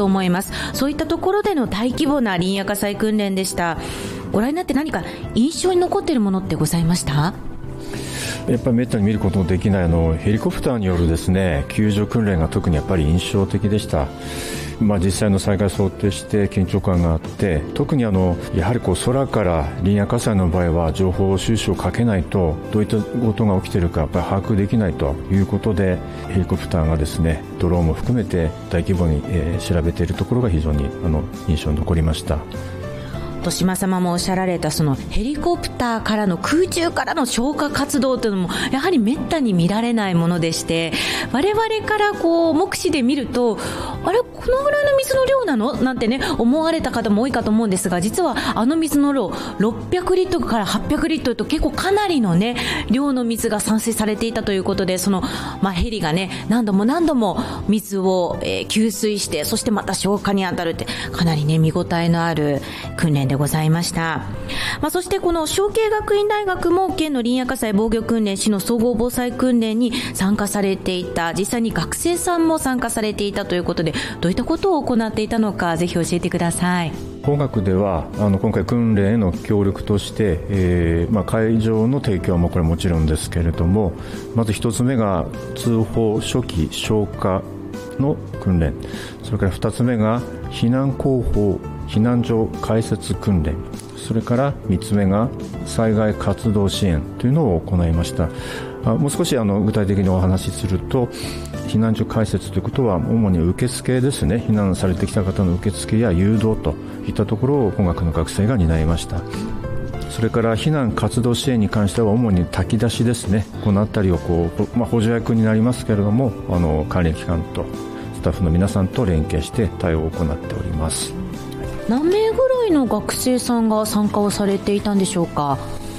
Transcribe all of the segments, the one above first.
と思います。そういったところでの大規模な林野火災訓練でした。ご覧になって何か印象に残っているものってございました？ やっぱりめったに見ることのできないヘリコプターによるですね、救助訓練が特にやっぱり印象的でした。実際の災害を想定して緊張感があって、特にやはり空から林野火災の場合は情報収集をかけないとどういったことが起きているかやっぱり把握できないということで、ヘリコプターがですねドローンも含めて大規模に調べているところが非常に印象に残りました。 豊島様もおっしゃられたそのヘリコプターからの空中からの消火活動というのもやはりめったに見られないものでして、我々から目視で見るとあれこのぐらいの水の量なのなんてね思われた方も多いかと思うんですが、実は水の量600リットルから800リットルと結構かなりのね量の水が散水されていたということで、ヘリがね何度も何度も水を、給水して、そしてまた消火に当たるってかなりね見応えのある訓練でございました。そしてこの昭恵学院大学も県の林野火災防御訓練市の総合防災訓練に参加されていた、実際に学生さんも参加されていたということで、どういったことを行っていたのかぜひ教えてください。 工学では今回訓練への協力として、会場の提供はこれもちろんですけれども、まず一つ目が通報初期消火の訓練、それから2つ目が避難広報避難所開設訓練、それから3つ目が災害活動支援というのを行いました。もう少し具体的にお話しすると、避難所開設ということは主に受付ですね、避難されてきた方の受付や誘導といったところを工学の学生が担いました。それから避難活動支援に関しては主に炊き出しですね、このあたりを補助役になりますけれども、管理機関とスタッフの皆さんと連携して対応を行っております。 何名ぐらいの学生さんが参加をされていたんでしょうか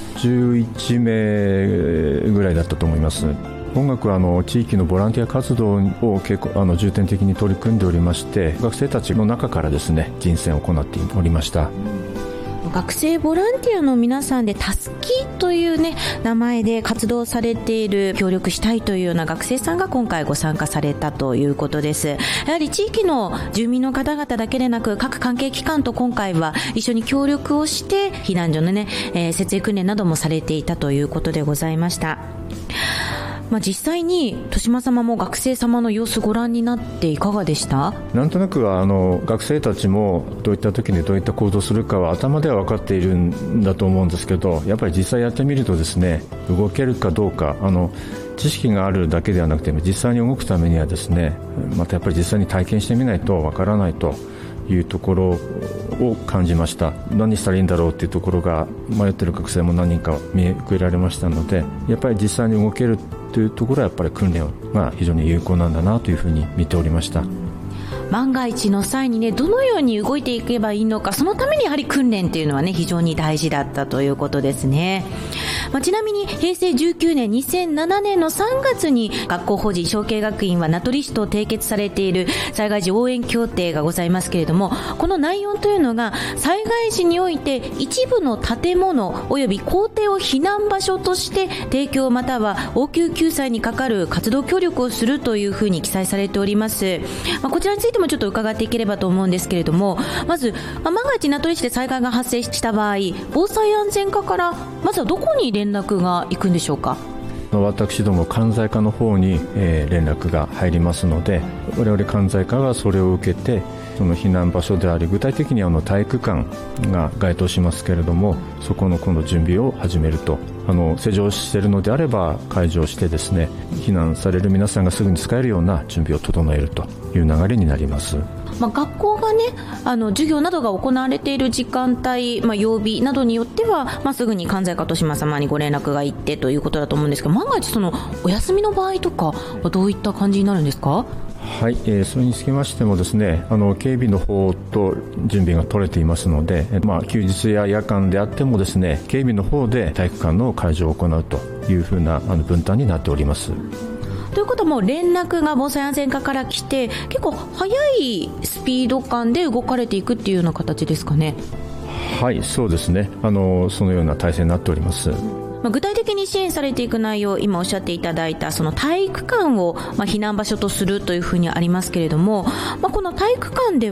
？11名ぐらいだったと思います。音楽は地域のボランティア活動を結構重点的に取り組んでおりまして、学生たちの中からですね人選を行っておりました。 学生ボランティアの皆さんでたすきというね名前で活動されている、協力したいというような学生さんが今回ご参加されたということです。やはり地域の住民の方々だけでなく各関係機関と今回は一緒に協力をして避難所のね、設営訓練などもされていたということでございました。実際に豊島様も学生様の様子ご覧になっていかがでした？ なんとなくは学生たちもどういった時にどういった行動するかは頭では分かっているんだと思うんですけど、やっぱり実際やってみるとですね、動けるかどうか知識があるだけではなくて実際に動くためにはですね、またやっぱり実際に体験してみないと分からないというところを感じました。何したらいいんだろうというところが迷っている学生も何人か見受けられましたので、やっぱり実際に動けるというところはやっぱり訓練が非常に有効なんだなというふうに見ておりました。 万が一の際にねどのように動いていけばいいのか、そのためにやはり訓練っていうのはね非常に大事だったということですね。ちなみに平成19年2007年の3月に学校法人昭恵学院は名取市と締結されている災害時応援協定がございますけれども、この内容というのが災害時において一部の建物及び校庭を避難場所として提供または応急救済にかかる活動協力をするというふうに記載されております。こちらについてもちょっと伺っていければと思うんですけれども、まず万が一名取市で災害が発生した場合、防災安全課からまずはどこに連絡が行くんでしょうか？ 私ども関西課の方に、連絡が入りますので、我々関西課がそれを受けてその避難場所であり、具体的に体育館が該当しますけれども、そこの今度準備を始めると、施錠しているのであれば解除してですね、避難される皆さんがすぐに使えるような準備を整えるという流れになります。 学校がね授業などが行われている時間帯、曜日などによっては、すぐに関西課豊島様にご連絡が行ってということだと思うんですが、万が一お休みの場合とかはどういった感じになるんですか？ はい、それにつきましてもですね、警備の方と準備が取れていますので、休日や夜間であってもですね、警備の方で体育館の解除を行うというふうな分担になっております。 ということはもう連絡が防災安全課から来て結構速いスピード感で動かれていくっていうような形ですかね？ はい、そうですね、そのような体制になっております。 具体的に支援されていく内容、今おっしゃっていただいたその体育館を避難場所とするというふうにありますけれども、この体育館で